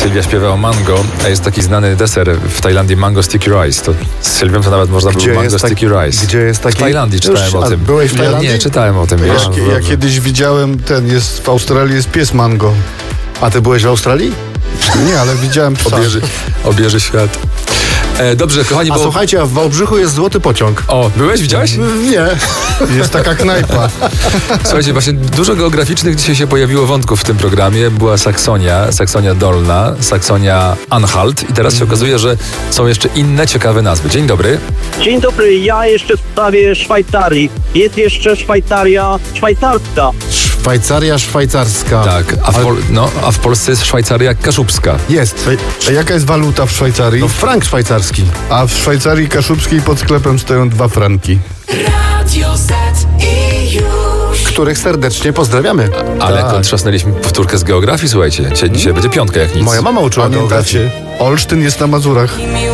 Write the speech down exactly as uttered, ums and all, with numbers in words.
Sylwia śpiewa o mango, a jest taki znany deser w Tajlandii, mango sticky rice. To z Sylwią to nawet można było mango tak, sticky rice. Gdzie jest taki? W Tajlandii czytałem Już, o tym. Byłeś w Tajlandii? Nie, czytałem o tym. Ja, Wiesz? ja kiedyś widziałem, ten jest w Australii jest pies mango. A ty byłeś w Australii? Nie, ale widziałem psa. Obieży, obieży świat. E, dobrze, kochani, A bo... słuchajcie, a w Wałbrzychu jest złoty pociąg. O, byłeś? Widziałeś? Nie. Jest taka knajpa. Słuchajcie, właśnie dużo geograficznych dzisiaj się pojawiło wątków w tym programie. Była Saksonia, Saksonia Dolna, Saksonia Anhalt i teraz się okazuje, że są jeszcze inne ciekawe nazwy. Dzień dobry. Dzień dobry, ja jeszcze w sprawie Szwajcarii. Jest jeszcze Szwajcaria szwajcarska. Szwajcaria szwajcarska. Tak, a w, Pol- no, a w Polsce jest Szwajcaria kaszubska. Jest. A jaka jest waluta w Szwajcarii? No frank szwajcarski. A w Szwajcarii kaszubskiej pod sklepem stoją dwa franki. Radio Z i już. Których serdecznie pozdrawiamy. Ale Tak. kontrzasnęliśmy powtórkę z geografii, słuchajcie. Dzisiaj, dzisiaj będzie piątka jak nic. Moja mama uczyła geografii. Pamiętacie? Olsztyn jest na Mazurach.